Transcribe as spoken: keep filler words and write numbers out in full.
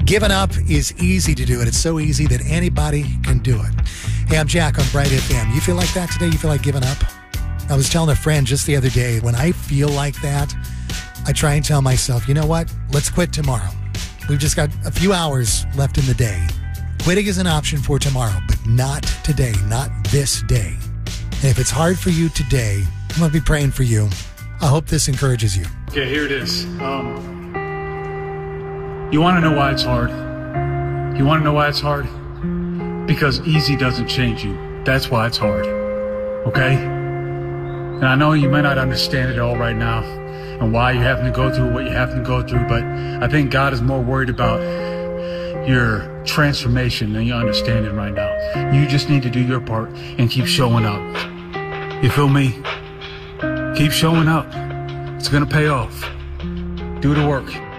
Giving up is easy to do it. It's so easy that anybody can do it. Hey, I'm Jack on Bright F M. You feel like that today? You feel like giving up? I was telling a friend just the other day, when I feel like that, I try and tell myself, you know what? Let's quit tomorrow. We've just got a few hours left in the day. Quitting is an option for tomorrow, but not today, not this day. And if it's hard for you today, I'm going to be praying for you. I hope this encourages you. Okay, here it is. Um, you want to know why it's hard? You want to know why it's hard? Because easy doesn't change you. That's why it's hard. Okay? And I know you may not understand it all right now and why you're having to go through what you have to go through, but I think God is more worried about your transformation than your understanding right now. You just need to do your part and keep showing up. You feel me? Keep showing up. It's going to pay off. Do the work.